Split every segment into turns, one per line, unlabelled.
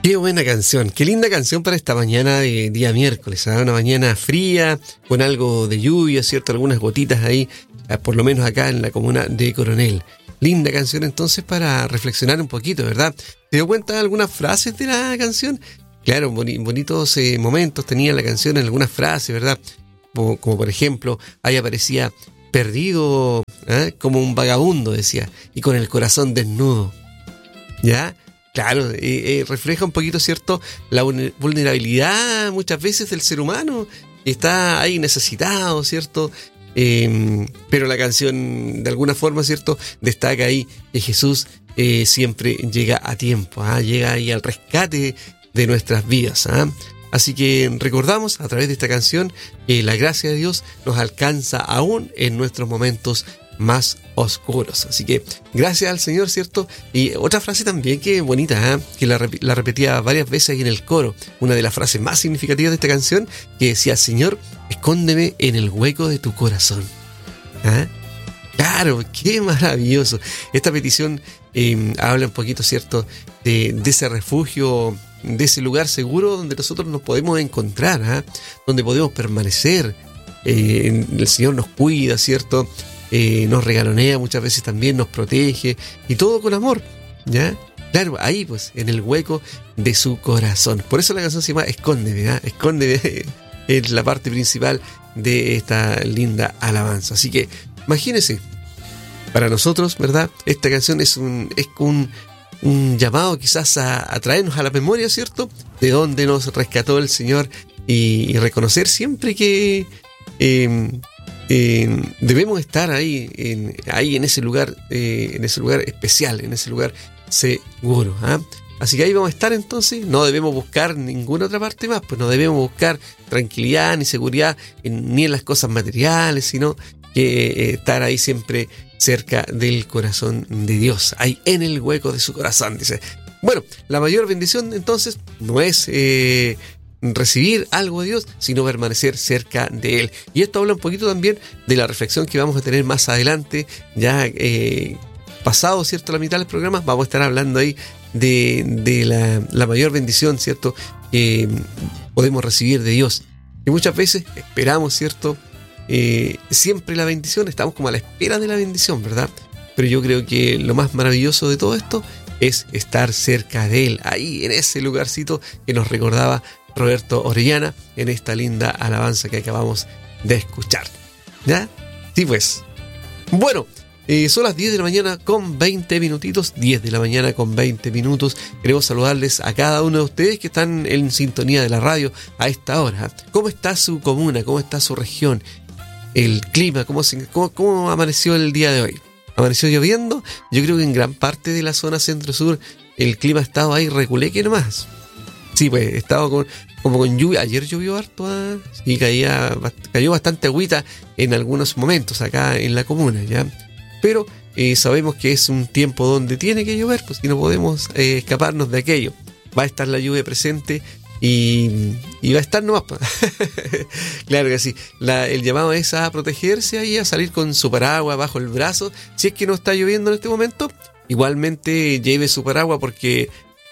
Qué buena canción, qué linda canción para esta mañana de día miércoles, ¿eh? Una mañana fría, con algo de lluvia, ¿cierto? Algunas gotitas ahí, por lo menos acá en la comuna de Coronel. Linda canción entonces para reflexionar un poquito, ¿verdad? ¿Te dio cuenta de algunas frases de la canción? Claro, bonitos momentos tenía la canción en algunas frases, ¿verdad? Como por ejemplo, ahí aparecía perdido, como un vagabundo, decía, y con el corazón desnudo, ¿ya? Claro, refleja un poquito, ¿cierto?, la vulnerabilidad muchas veces del ser humano, que está ahí necesitado, ¿cierto? Pero la canción, de alguna forma, ¿cierto?, destaca ahí que Jesús siempre llega a tiempo, llega ahí al rescate de nuestras vidas. Así que recordamos a través de esta canción que la gracia de Dios nos alcanza aún en nuestros momentos más oscuros. Así que gracias al Señor, ¿cierto? Y otra frase también que bonita, que la repetía varias veces ahí en el coro, una de las frases más significativas de esta canción, que decía: Señor, escóndeme en el hueco de tu corazón. Claro, qué maravilloso. Esta petición habla un poquito, ¿cierto?, de ese refugio, de ese lugar seguro donde nosotros nos podemos encontrar, donde podemos permanecer. El Señor nos cuida, ¿cierto? Nos regalonea muchas veces también, nos protege, y todo con amor, ¿ya? Claro, ahí pues, en el hueco de su corazón. Por eso la canción se llama Escóndeme, Escóndeme es la parte principal de esta linda alabanza. Así que imagínense, para nosotros, ¿verdad?, esta canción es un llamado quizás a traernos a la memoria, ¿cierto?, de donde nos rescató el Señor, y reconocer siempre que debemos estar ahí en ese lugar especial, en ese lugar seguro. Así que ahí vamos a estar entonces. No debemos buscar ninguna otra parte más, pues no debemos buscar tranquilidad ni seguridad ni en las cosas materiales, sino que estar ahí siempre cerca del corazón de Dios, ahí en el hueco de su corazón, dice. Bueno, la mayor bendición entonces no es recibir algo de Dios, sino permanecer cerca de Él. Y esto habla un poquito también de la reflexión que vamos a tener más adelante, ya pasado, ¿cierto?, la mitad del programa. Vamos a estar hablando ahí de la mayor bendición, ¿cierto?, que podemos recibir de Dios. Y muchas veces esperamos, ¿cierto?, siempre la bendición, estamos como a la espera de la bendición, ¿verdad? Pero yo creo que lo más maravilloso de todo esto es estar cerca de Él, ahí en ese lugarcito que nos recordaba Roberto Orellana en esta linda alabanza que acabamos de escuchar, ¿ya? Sí, pues. Bueno, son las 10 de la mañana con 20 minutitos, 10 de la mañana con 20 minutos. Queremos saludarles a cada uno de ustedes que están en sintonía de la radio a esta hora. ¿Cómo está su comuna? ¿Cómo está su región? El clima, ¿cómo amaneció el día de hoy? ¿Amaneció lloviendo? Yo creo que en gran parte de la zona centro-sur el clima ha estado ahí reculeque nomás. Sí, pues he estado como con lluvia. Ayer llovió harto, y cayó bastante agüita en algunos momentos acá en la comuna, ¿ya? Pero sabemos que es un tiempo donde tiene que llover, pues, y no podemos escaparnos de aquello. Va a estar la lluvia presente y va a estar nomás. Claro que sí. El llamado es a protegerse ahí, a salir con su paraguas bajo el brazo. Si es que no está lloviendo en este momento, igualmente lleve su paraguas, porque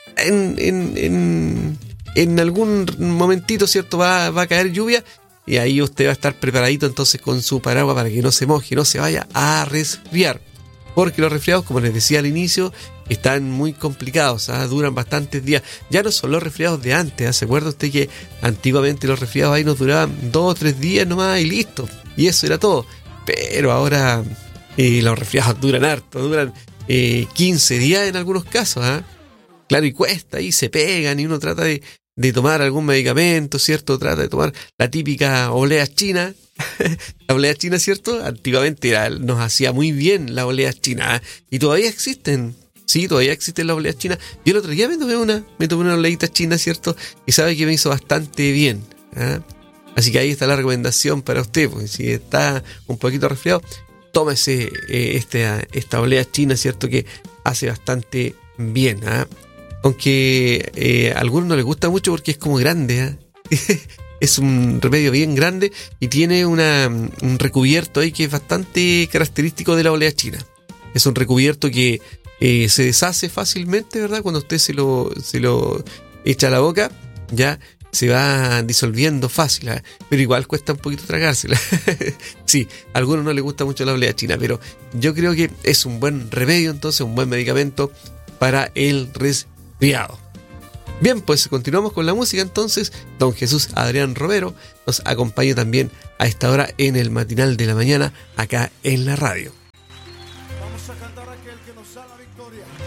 en algún momentito, ¿cierto?, va a caer lluvia, y ahí usted va a estar preparadito entonces con su paraguas para que no se moje, no se vaya a resfriar, porque los resfriados, como les decía al inicio, están muy complicados, duran bastantes días. Ya no son los resfriados de antes, ¿se acuerda usted que antiguamente los resfriados ahí nos duraban 2 o 3 días nomás y listo, y eso era todo? Pero ahora los resfriados duran harto, duran 15 días en algunos casos, Claro, y cuesta, y se pegan, y uno trata de tomar algún medicamento, ¿cierto? Trata de tomar la típica olea china. La olea china, ¿cierto? Antiguamente nos hacía muy bien la olea china, y todavía existen. Sí, todavía existen las oleas chinas. Yo el otro día me tomé una oleita china, ¿cierto? Y sabe que me hizo bastante bien. Así que ahí está la recomendación para usted, pues, si está un poquito resfriado, tómese esta olea china, ¿cierto? Que hace bastante bien, Aunque a algunos no les gusta mucho porque es como grande, Es un remedio bien grande y tiene un recubierto ahí que es bastante característico de la olea china. Es un recubierto que se deshace fácilmente, ¿verdad? Cuando usted se lo hecha a la boca, ya se va disolviendo fácil, ¿eh? Pero igual cuesta un poquito tragársela. Sí, a algunos no les gusta mucho la olea china, pero yo creo que es un buen remedio, entonces un buen medicamento para el resfriado. Bien, pues continuamos con la música entonces. Don Jesús Adrián Romero nos acompaña también a esta hora en el matinal de la mañana acá en la radio.
Vamos a cantar a aquel que nos da la victoria.